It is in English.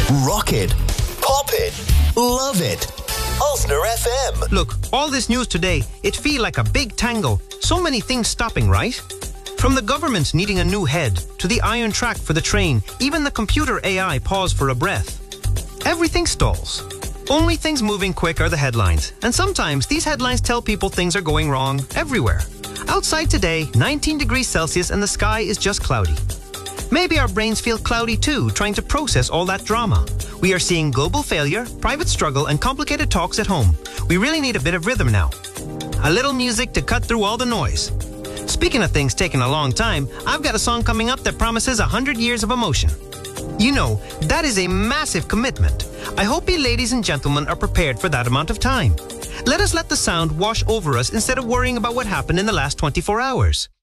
Rock it. Pop it. Love it. Ulster FM. Look, all this news today, it feel like a big tango. So many things stopping, right? From the government needing a new head, to the iron track for the train, even the computer AI pause for a breath. Everything stalls. Only things moving quick are the headlines. And sometimes these headlines tell people things are going wrong everywhere. Outside today, 19 degrees Celsius and the sky is just cloudy. Maybe our brains feel cloudy too, trying to process all that drama. We are seeing global failure, private struggle, and complicated talks at home. We really need a bit of rhythm now. A little music to cut through all the noise. Speaking of things taking a long time, I've got a song coming up that promises 100 years of emotion. You know, that is a massive commitment. I hope you ladies and gentlemen are prepared for that amount of time. Let us let the sound wash over us instead of worrying about what happened in the last 24 hours.